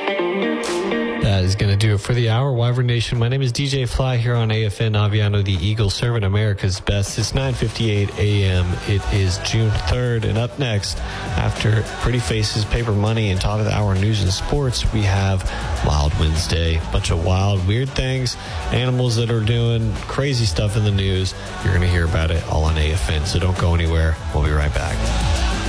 That is going to do it for the hour. Wyvern Nation, my name is DJ Fly here on AFN Aviano, the Eagle serving America's best. It's 9:58 a.m. It is June 3rd, and up next, after Pretty Faces, Paper Money, and top of the hour news and sports, we have Wild Wednesday. Bunch of wild, weird things, animals that are doing crazy stuff in the news. You're going to hear about it all on AFN, so don't go anywhere. We'll be right back.